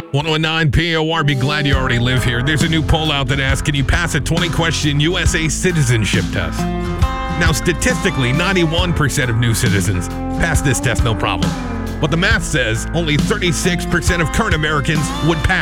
109 POR, be glad you already live here. There's a new poll out that asks, can you pass a 20-question USA citizenship test? Now, statistically, 91% of new citizens pass this test no problem. But the math says only 36% of current Americans would pass.